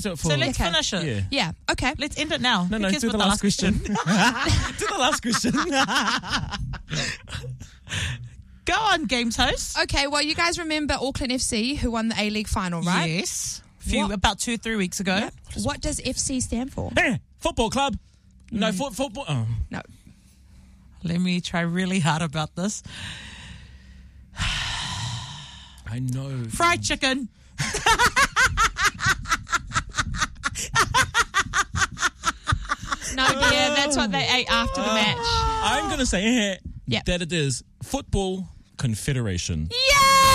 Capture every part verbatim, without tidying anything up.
do it for... So let's Okay. finish it. Yeah. Yeah, okay. Let's end it now. No, no, Who cares do about the last question. do the last question. Go on, games host. Okay, well, you guys remember Auckland F C who won the A-League final, right? Yes. Few, What? about two, three weeks ago. Yep. What does F C stand for? Eh, football club. No, fo- football... Oh. No. Let me try really hard about this. I know. Fried chicken. No, dear, that's what they ate after the match. I'm going to say eh, Yep. that it is Football Confederation. Yay!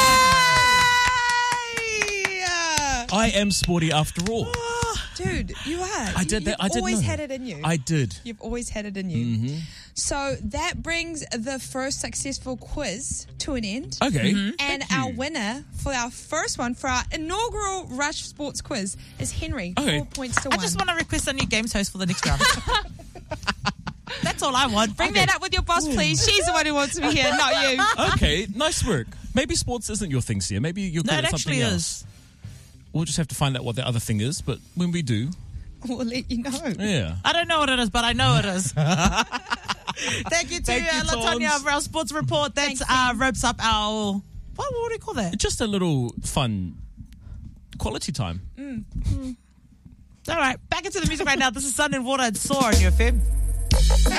I am sporty after all. Dude, you are. I did that. You've I did always know had that. it in you. I did. You've always had it in you. Mm-hmm. So that brings the first successful quiz to an end. Okay. And Thank our you. winner for our first one, for our inaugural Rush Sports Quiz, is Henry. Okay. Four points to I one. just want to request a new games host for the next round. That's all I want. Bring that up with your boss, please. She's the one who wants to be here, not you. Okay, nice work. Maybe sports isn't your thing, Sia. Maybe you're good No, it at something actually else. is. We'll just have to find out what the other thing is, but when we do, We'll let you know. yeah. I don't know what it is, but I know it is. Thank you to Thank you, uh, Latonya Tons. for our sports report. That's Thanks, uh, ropes up our... What, what do we call that? Just a little fun quality time. All right, back into the music right now. This is Sun and Water and Soar on your F M.